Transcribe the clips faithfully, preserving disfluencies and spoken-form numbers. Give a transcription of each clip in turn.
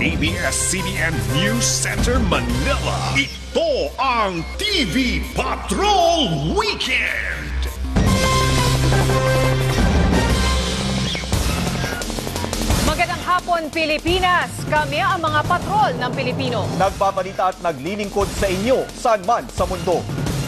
A B S C B N News Center, Manila. Ito ang T V Patrol Weekend. Magandang hapon, Pilipinas! Kami ang mga patrol ng Pilipino. Nagbabalita at naglilingkod sa inyo saan man sa mundo.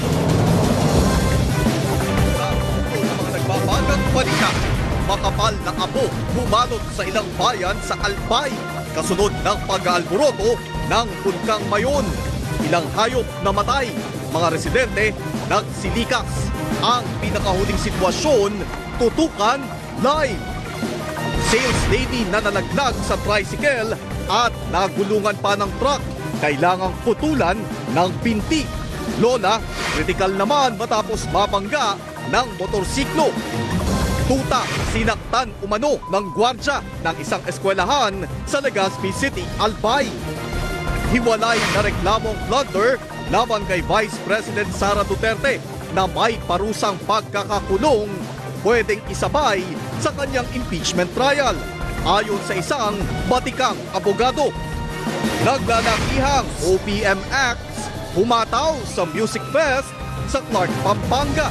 Mga nagbabagang balita, makapal na abo bumalot sa ilang bayan sa Albay kasunod ng pag-aalboroto ng Bulkang Mayon. Ilang hayop namatay, mga residente nagsilikas. Ang pinakahuling sitwasyon, tutukan live. Sales lady na nalaglag sa tricycle at nagulungan pa ng truck. Kailangang putulan ng binti. Lola, kritikal naman matapos mabangga ng motorsiklo. Tuta, sinaktan umano ng gwardya ng isang eskwelahan sa Legazpi City, Albay. Hiwalay na reklamong plunder laban kay Vice President Sara Duterte na may parusang pagkakakulong pwedeng isabay sa kanyang impeachment trial. Ayon sa isang batikang abogado, naglalakihang O P M acts humataw sa Music Fest sa Clark, Pampanga.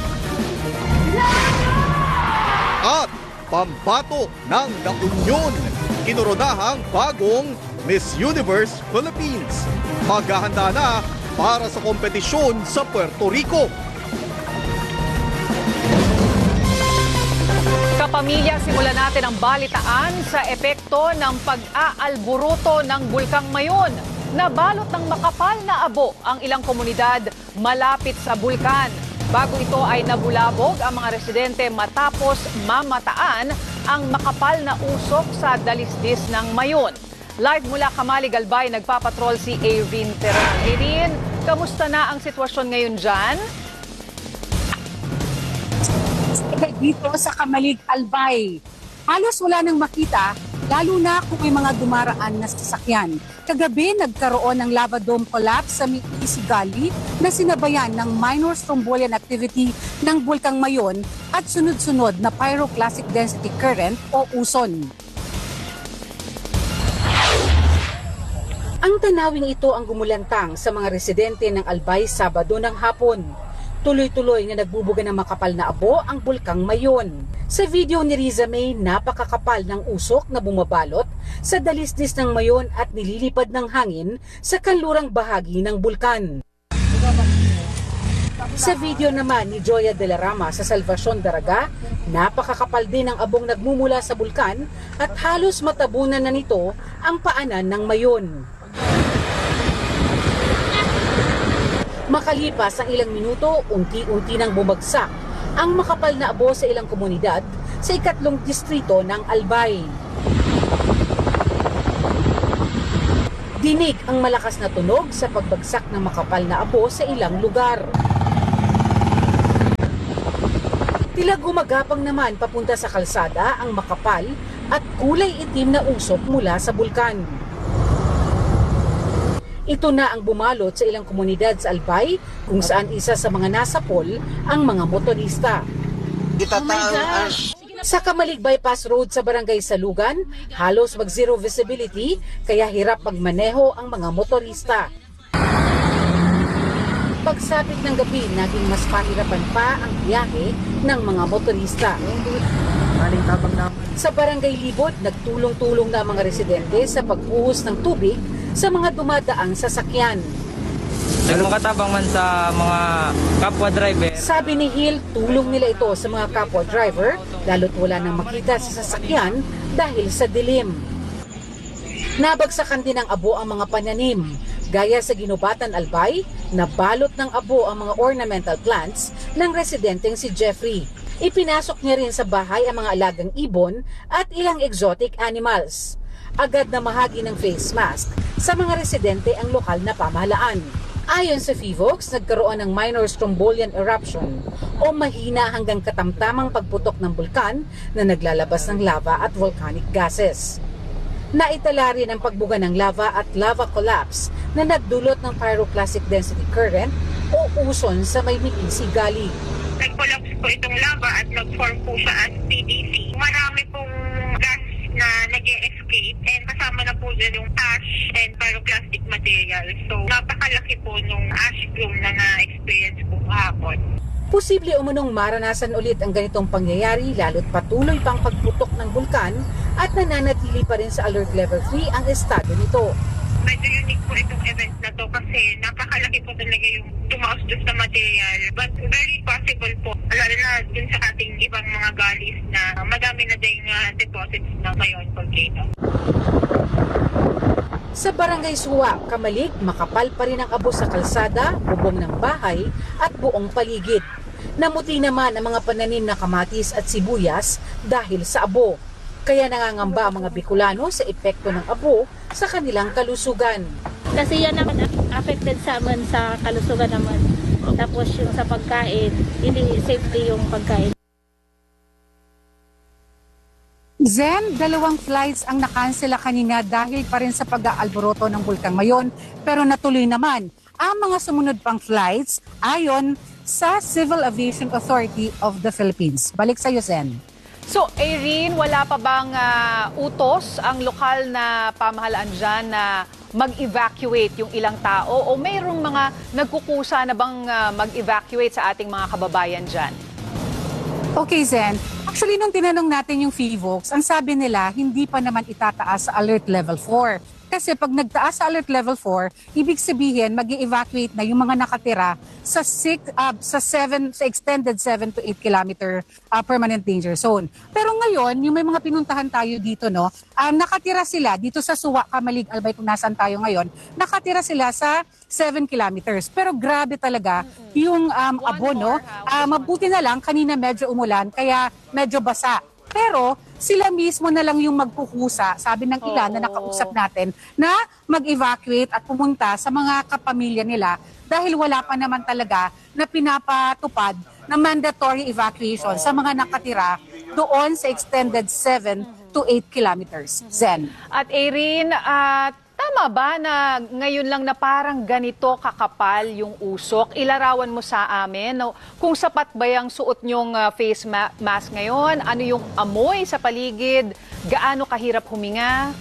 At pambato ng La Union, kinuronahang bagong Miss Universe Philippines. Maghahanda na para sa kompetisyon sa Puerto Rico. Kapamilya, simulan natin ang balitaan sa epekto ng pag-aalburuto ng Bulkang Mayon. Nabalot ng makapal na abo ang ilang komunidad malapit sa bulkan. Bago ito ay nabulabog ang mga residente matapos mamataan ang makapal na usok sa dalisdis ng Mayon. Live mula Kamalig, Albay, nagpapatrol si Erin Teran. Erin, kamusta na ang sitwasyon ngayon dyan? Dito sa Kamalig, Albay, halos wala nang makita, lalo na kung may mga dumaraan na sasakyan. Kagabi, nagkaroon ng lava dome collapse sa Isigali na sinabayan ng minor strombolian activity ng Bulkang Mayon at sunod-sunod na pyroclastic density current o uson. Ang tanawing ito ang gumulantang sa mga residente ng Albay Sabado ng hapon. Tuloy-tuloy na nagbubuga ng makapal na abo ang Bulkang Mayon. Sa video ni Riza May, napakakapal ng usok na bumabalot sa dalisdis ng Mayon at nililipad ng hangin sa kanlurang bahagi ng bulkan. Sa video naman ni Joya de la Rama sa Salvacion Daraga, napakakapal din ang abong nagmumula sa bulkan at halos matabunan na nito ang paanan ng Mayon. Makalipas ang ilang minuto, unti-unti nang bumagsak ang makapal na abo sa ilang komunidad sa ikatlong distrito ng Albay. Dinig ang malakas na tunog sa pagbagsak ng makapal na abo sa ilang lugar. Tila gumagapang naman papunta sa kalsada ang makapal at kulay itim na usok mula sa bulkan. Ito na ang bumalot sa ilang komunidad sa Albay kung saan isa sa mga nasapol ang mga motorista. Oh sa Kamalig Bypass Road sa Barangay Salugan, halos mag-zero visibility kaya hirap magmaneho ang mga motorista. Pagsapit ng gabi, naging mas pahirapan pa ang biyahe ng mga motorista. Sa Barangay Libod, nagtulong-tulong na ang mga residente sa pagbuhos ng tubig sa mga dumadaang sasakyan. Nagmakatabang man sa mga kapwa driver. Sabi ni Hill, tulong nila ito sa mga kapwa driver, lalo't wala nang makita sa sasakyan dahil sa dilim. Nabagsakan din ng abo ang mga pananim. Gaya sa Ginubatan, Albay, nabalot ng abo ang mga ornamental plants ng residenteng si Jeffrey. Ipinasok niya rin sa bahay ang mga alagang ibon at ilang exotic animals. Agad na mahagi ng face mask sa mga residente ang lokal na pamahalaan. Ayon sa FIVOX, nagkaroon ng minor strombolian eruption o mahina hanggang katamtamang pagputok ng bulkan na naglalabas ng lava at volcanic gases. Naitala rin ang pagbuga ng lava at lava collapse na nagdulot ng pyroclastic density current o uson sa may Isigali. Nag-collapse po itong lava at nag-form po siya as P D C. Marami pong gas na nag-e-escape and kasama na po dyan din yung ash and pyroclastic material. So, napakalaki po nung ash plume na na-experience ko kahapon. Posible umunong maranasan ulit ang ganitong pangyayari lalo't patuloy pang pagputok ng bulkan at nananatili pa rin sa alert level three ang estado nito. Medyo unique po itong event na to kasi napakalaki po talaga yung tumaos doon sa material. But very possible po, lalo na dun sa ating ibang mga gullies na madami na ding uh, deposits na Mayon volcano. Sa Barangay Suwa, Kamalig, makapal pa rin ang abo sa kalsada, bubong ng bahay at buong paligid. Namuti naman ang mga pananim na kamatis at sibuyas dahil sa abo. Kaya nangangamba ang mga Bicolano sa epekto ng abo sa kanilang kalusugan. Kasi yan naman affected sa amin sa kalusugan naman. Tapos yung sa pagkain, hindi safety yung pagkain. Zen, dalawang flights ang nakansela kanina dahil pa rin sa pag-aalboroto ng Bulkang Mayon. Pero natuloy naman ang mga sumunod pang flights ayon sa Civil Aviation Authority of the Philippines. Balik sa iyo, Zen. So, Irene, wala pa bang uh, utos ang lokal na pamahalaan dyan na mag-evacuate yung ilang tao o mayroong mga nagkukusa na bang uh, mag-evacuate sa ating mga kababayan dyan? Okay, Zen. Actually, nung tinanong natin yung PHIVOLCS, ang sabi nila, hindi pa naman itataas sa Alert Level four. Kasi pag nagtaas sa Alert Level four, ibig sabihin, mag-evacuate na yung mga nakatira sa six, uh, sa seven, sa extended seven to eight kilometer uh, permanent danger zone. Pero ngayon, yung may mga pinuntahan tayo dito, no, uh, nakatira sila dito sa Suwa, Kamalig, Albay, kung nasaan tayo ngayon, nakatira sila sa seven kilometers. Pero grabe talaga yung um, abo, no? Uh, mabuti na lang, kanina medyo umulan, kaya medyo basa. Pero sila mismo na lang yung magkukusa, sabi ng ilan na nakausap natin, na mag-evacuate at pumunta sa mga kapamilya nila dahil wala pa naman talaga na pinapatupad na mandatory evacuation sa mga nakatira doon sa extended seven to eight kilometers. Zen. At Irene, at uh, tama ba na ngayon lang na parang ganito kakapal yung usok? Ilarawan mo sa amin no, kung sapat ba yung suot nyong uh, face ma- mask ngayon? Ano yung amoy sa paligid? Gaano kahirap huminga?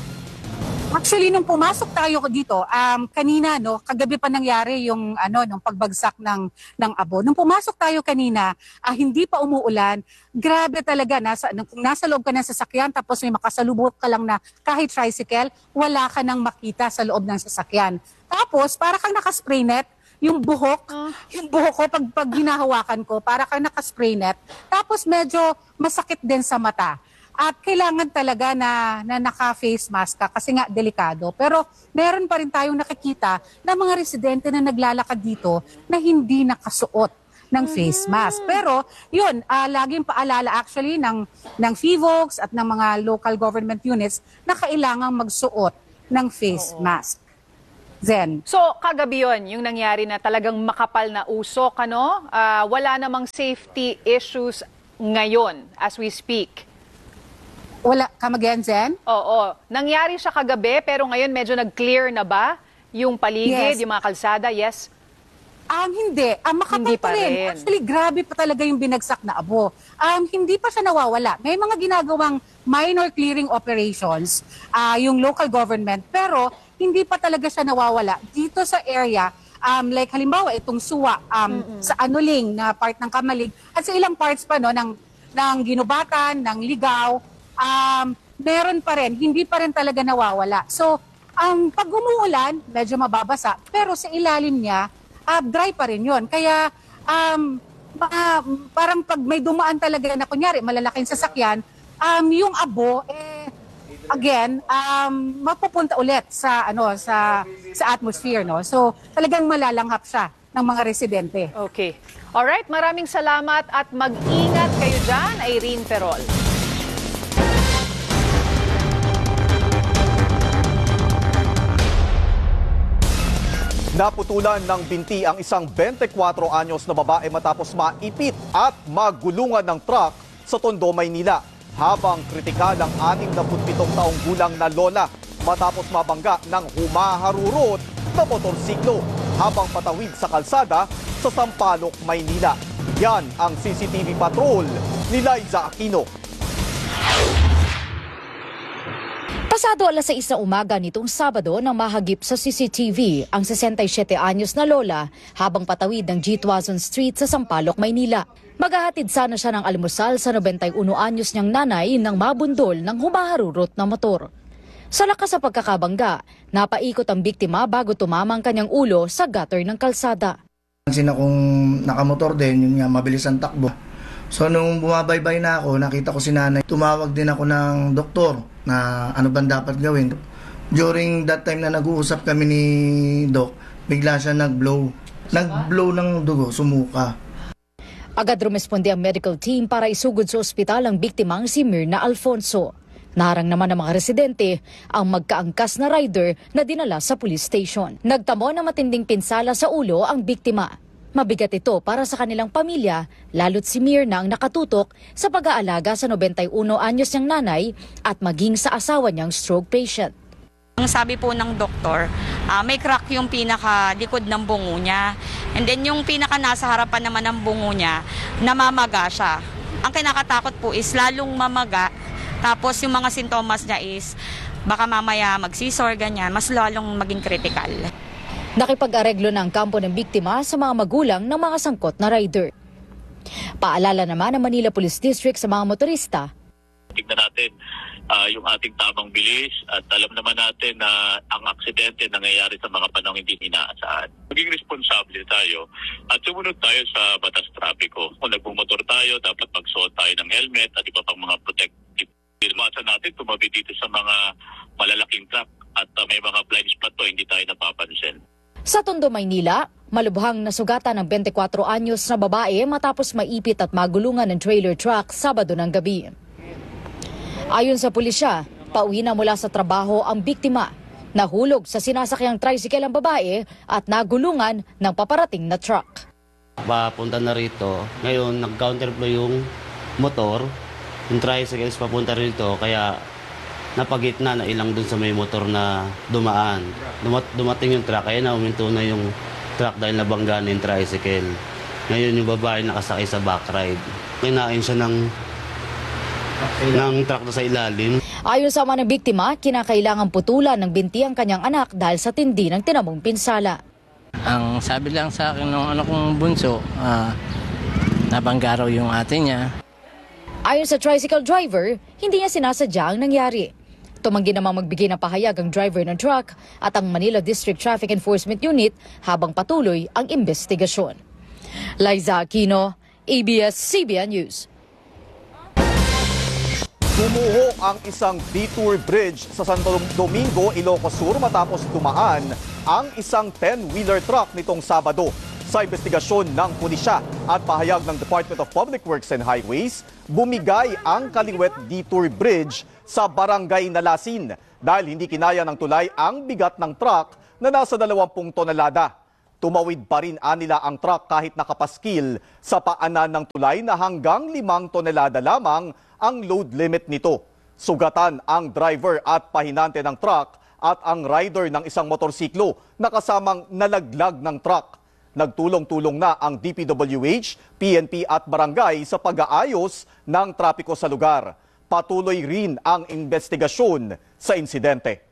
Actually, nung pumasok tayo dito, um, kanina, no, kagabi pa nangyari yung ano, nung pagbagsak ng, ng abo. Nung pumasok tayo kanina, ah, hindi pa umuulan, grabe talaga. Nasa, kung nasa loob ka ng sasakyan, tapos may makasalubot ka lang na kahit tricycle, wala ka nang makita sa loob ng sasakyan. Tapos, para kang nakaspray net, yung buhok, uh. yung buhok ko, pag, pag ginahawakan ko, para kang nakaspray net. Tapos medyo masakit din sa mata. At kailangan talaga na, na naka-face mask ka kasi nga delikado. Pero meron pa rin tayong nakikita na mga residente na naglalakad dito na hindi nakasuot ng face mask. Pero yun, uh, laging paalala actually ng, ng PHIVOLCS at ng mga local government units na kailangang magsuot ng face Oo. mask. Zen. So, kagabi yun, yung nangyari na talagang makapal na usok, ano? Uh, wala namang safety issues ngayon as we speak. Wala, come again, Zen? Oo. Nangyari siya kagabi, pero ngayon medyo nag-clear na ba yung paligid, Yes. yung mga kalsada? Yes? Um, hindi. Um, makapal Hindi pa pa rin. rin. Actually, grabe pa talaga yung binagsak na abo. Um, hindi pa siya nawawala. May mga ginagawang minor clearing operations, uh, yung local government, pero hindi pa talaga siya nawawala. Dito sa area, um, like halimbawa, itong Suwa, um, mm-hmm. sa Anuling na part ng Kamalig, at sa ilang parts pa no, ng, ng Ginubatan, ng Ligaw, Um, meron pa rin, hindi pa rin talaga nawawala. So, um, pag umuulan, medyo mababasa, pero sa ilalim niya, uh, dry pa rin yun. Kaya, um, uh, parang pag may dumaan talaga na, kunyari, malalaking sasakyan, um, yung abo, eh, again, um, mapupunta ulit sa, ano, sa, sa atmosphere, no? So, talagang malalanghap siya ng mga residente. Okay. Alright, maraming salamat at mag-ingat kayo dyan, Irene Ferrol. Naputulan ng binti ang isang twenty-four anyos na babae matapos maipit at magulungan ng truck sa Tondo, Maynila. Habang kritikal ang sixty-seven taong gulang na lola matapos mabangga ng humaharurot na motorsiklo habang patawid sa kalsada sa Sampaloc, Maynila. Yan ang C C T V Patrol ni Liza Aquino. Pasado alas sais na umaga nitong Sabado nang mahagip sa C C T V ang sesentaysiyete anyos na lola habang patawid ng G Tuazon Street sa Sampaloc, Maynila. Maghahatid sana siya ng almusal sa nobentayuno anyos niyang nanay nang mabundol ng humaharurot na motor. Sa lakas sa pagkakabangga, napaikot ang biktima bago tumama ang kanyang ulo sa gutter ng kalsada. Pansin akong nakamotor din, yun nga, mabilis ang takbo. So nung bumabaybay na ako, nakita ko si nanay. Tumawag din ako ng doktor na ano bang dapat gawin. During that time na nag-uusap kami ni Doc, bigla siya nag-blow. Nag-blow ng dugo, sumuka. Agad rumesponde ang medical team para isugod sa ospital ang biktimang si Mirna Alfonso. Naharang naman ng mga residente ang magkaangkas na rider na dinala sa police station. Nagtamo ng matinding pinsala sa ulo ang biktima. Mabigat ito para sa kanilang pamilya, lalo't si Mirna ang nakatutok sa pag-aalaga sa nobentayuno anyos niyang nanay at maging sa asawa niyang stroke patient. Ang sabi po ng doktor, uh, may crack yung pinakalikod ng bungo niya. And then yung pinaka nasa harapan naman ng bungo niya, namamaga siya. Ang kinakatakot po is lalong mamaga, tapos yung mga sintomas niya is baka mamaya mag-seizure, ganyan, mas lalong maging critical. Nakipag-areglo ng kampo ng biktima sa mga magulang ng mga sangkot na rider. Paalala naman ng Manila Police District sa mga motorista. Tignan natin uh, yung ating tamang bilis at alam naman natin na ang aksidente nangyayari sa mga panahong hindi inaasahan. Maging responsable tayo at sumunod tayo sa batas trapiko. Kung nagbumotor tayo, dapat magsuot tayo ng helmet at iba pang mga protective. Ilmasan natin tumabi dito sa mga malalaking truck at uh, may mga blind spot to, hindi tayo napapansin. Sa Tondo, Maynila, malubhang nasugatan ng bentikuwatro anyos na babae matapos maipit at magulungan ng trailer truck Sabado ng gabi. Ayon sa pulisya, pauwi na mula sa trabaho ang biktima. Nahulog sa sinasakyang tricycle ang babae at nagulungan ng paparating na truck. Papunta na rito, ngayon nag-counterflow yung motor, yung tricycle papunta rito, kaya napagitna na ilang dun sa may motor na dumaan. Dumat dumating yung truck, kaya na uminto na yung truck dahil nabangga na yung tricycle. Ngayon yung babae nakasakay sa backride. Kinain siya ng, ng truck na sa ilalim. Ayon sa mga ng biktima, kinakailangan putulan ng binti ang kanyang anak dahil sa tindi ng tinamong pinsala. Ang sabi lang sa akin ng ano kong bunso, uh, nabangga raw yung ate niya. Ayon sa tricycle driver, hindi niya sinasadya ang nangyari. Tumanggi namang magbigay ng pahayag ang driver ng truck at ang Manila District Traffic Enforcement Unit habang patuloy ang investigasyon. Liza Aquino, A B S C B N News. Sumuho ang isang detour bridge sa Santo Domingo, Ilocos Sur matapos dumaan ang isang ten-wheeler truck nitong Sabado. Sa investigasyon ng pulisya at pahayag ng Department of Public Works and Highways, bumigay ang Kaliwet Detour Bridge sa Barangay Nalasin dahil hindi kinaya ng tulay ang bigat ng truck na nasa dalawampung tonelada. Tumawid pa rin anila ang truck kahit nakapaskil sa paanan ng tulay na hanggang limang tonelada lamang ang load limit nito. Sugatan ang driver at pahinante ng truck at ang rider ng isang motorsiklo na kasamang nalaglag ng truck. Nagtulong-tulong na ang D P W H, P N P at barangay sa pag-aayos ng trapiko sa lugar. Patuloy rin ang investigasyon sa insidente.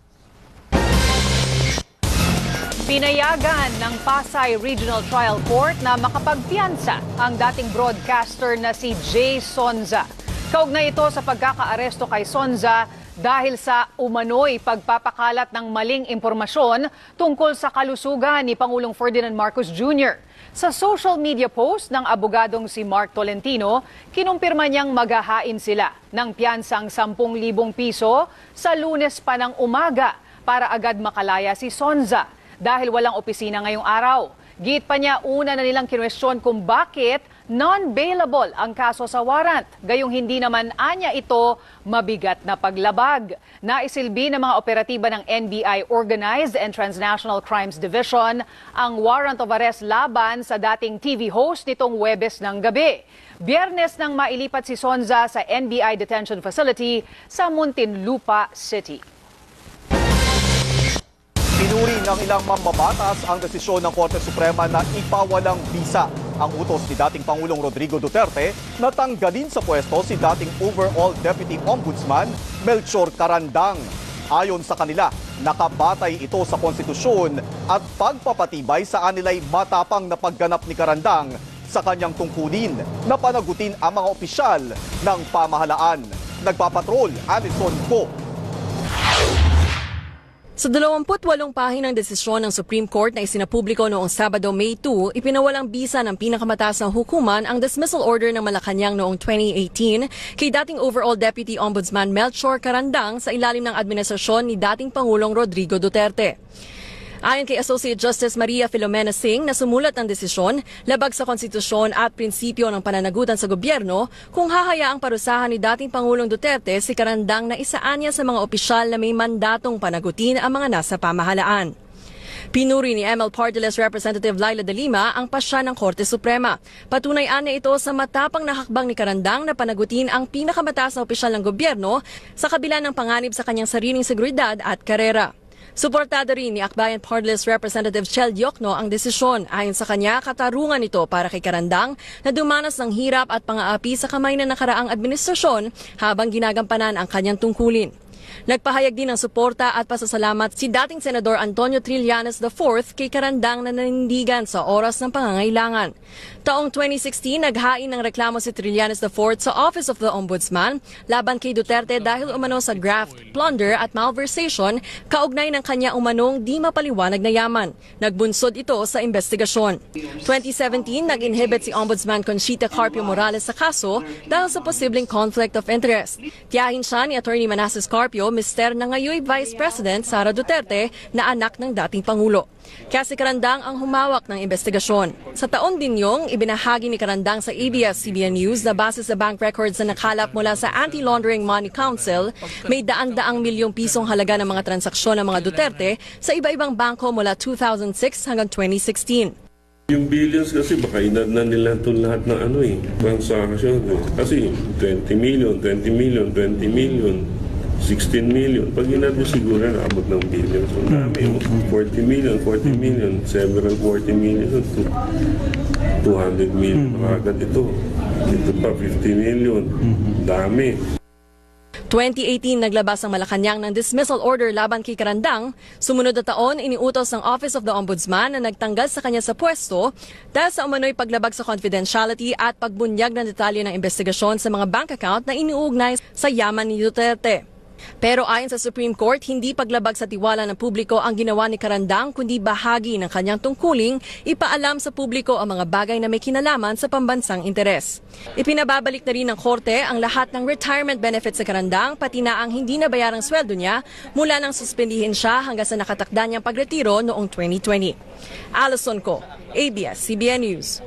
Pinayagan ng Pasay Regional Trial Court na makapagpiyansa ang dating broadcaster na si Jay Sonza. Kaugnay ito sa pagkakaaresto kay Sonza dahil sa umano'y pagpapakalat ng maling impormasyon tungkol sa kalusugan ni Pangulong Ferdinand Marcos Junior Sa social media post ng abogadong si Mark Tolentino, kinumpirma niyang maghahain sila ng piyansang sampung libong piso sa Lunes pa ng umaga para agad makalaya si Sonza dahil walang opisina ngayong araw. Git pa niya, una na nilang kinwestiyon kung bakit non-bailable ang kaso sa warrant. Gayong hindi naman anya ito mabigat na paglabag. Naisilbi ng mga operatiba ng N B I Organized and Transnational Crimes Division ang warrant of arrest laban sa dating T V host nitong Huwebes ng gabi. Biyernes nang mailipat si Sonza sa N B I Detention Facility sa Muntinlupa City. Pinuri ng ilang mambabatas ang desisyon ng Korte Suprema na ipawalang bisa Ang utos ni dating Pangulong Rodrigo Duterte na tanggalin sa pwesto si dating Overall Deputy Ombudsman Melchor Carandang. Ayon sa kanila, nakabatay ito sa konstitusyon at pagpapatibay sa anilay matapang na pagganap ni Carandang sa kanyang tungkulin na panagutin ang mga opisyal ng pamahalaan. Nagpapatrol, Alison Po. Sa dalawamput walong pahinang desisyon ng Supreme Court na isinapubliko noong Sabado, May two, ipinawalang bisa ng pinakamataas na hukuman ang dismissal order ng Malacanang noong twenty eighteen kay dating Overall Deputy Ombudsman Melchor Carandang sa ilalim ng administrasyon ni dating Pangulong Rodrigo Duterte. Ayon kay Associate Justice Maria Filomena Singh na sumulat ng desisyon, labag sa konstitusyon at prinsipyo ng pananagutan sa gobyerno kung hahayaang parusahan ni dating Pangulong Duterte si Carandang na isaan niya sa mga opisyal na may mandatong panagutin ang mga nasa pamahalaan. Pinuri ni M L Party List Representative Laila de Lima ang pasya ng Korte Suprema. Patunayan na ito sa matapang na hakbang ni Carandang na panagutin ang pinakamataas na opisyal ng gobyerno sa kabila ng panganib sa kanyang sariling seguridad at karera. Suportado rin ni Akbayan Party List Representative Chel Diokno ang desisyon. Ayon sa kanya, katarungan ito para kay Carandang na dumanas ng hirap at pang-aapi sa kamay ng nakaraang administrasyon habang ginagampanan ang kanyang tungkulin. Nagpahayag din ng suporta at pasasalamat si dating Senador Antonio Trillanes the fourth kay Carandang na nanindigan sa oras ng pangangailangan. Taong twenty sixteen, naghain ng reklamo si Trillanes the fourth sa Office of the Ombudsman laban kay Duterte dahil umano sa graft, plunder at malversation kaugnay ng kanya umanong di mapaliwanag na yaman. Nagbunsod ito sa investigasyon. twenty seventeen, nag-inhibit si Ombudsman Conchita Carpio Morales sa kaso dahil sa posibleng conflict of interest. Tiyahin siya ni Attorney Manasseh Carpio, mister na ngayon Vice President Sara Duterte na anak ng dating Pangulo. Kaya si Carandang ang humawak ng investigasyon. Sa taon din yung ibinahagi ni Carandang sa A B S C B N News na base sa bank records na nakalap mula sa Anti-Laundering Money Council, may daan-daang milyong pisong halaga ng mga transaksyon ng mga Duterte sa iba-ibang bangko mula two thousand six hanggang twenty sixteen. Yung billions kasi baka inad na nila itong lahat ng ano eh, transaction eh. Kasi twenty million, twenty million, twenty million, sixteen million. Pag inad mo siguro naabot ng billions. So dami, forty million, forty million, several forty million, two hundred million. Agad ito. Ito pa, fifty million. Dami. twenty eighteen, naglabas ang Malacanang ng dismissal order laban kay Carandang. Sumunod na taon, iniutos ng Office of the Ombudsman na nagtanggal sa kanya sa pwesto dahil sa umano'y paglabag sa confidentiality at pagbunyag ng detalye ng investigasyon sa mga bank account na iniuugnay sa yaman ni Duterte. Pero ayon sa Supreme Court, hindi paglabag sa tiwala ng publiko ang ginawa ni Carandang kundi bahagi ng kanyang tungkuling ipaalam sa publiko ang mga bagay na may kinalaman sa pambansang interes. Ipinababalik na rin ng Korte ang lahat ng retirement benefits sa Carandang pati na ang hindi nabayarang sweldo niya mula nang suspendihin siya hanggang sa nakatakda niyang pagretiro noong twenty twenty. Alison Co, A B S C B N News.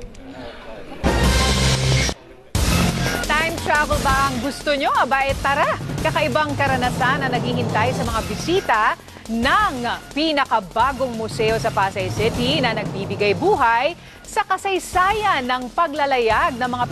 Time travel ba ang gusto nyo? Aba, eh, tara! Kakaibang karanasan na naghihintay sa mga bisita ng pinakabagong museo sa Pasay City na nagbibigay buhay sa kasaysayan ng paglalayag ng mga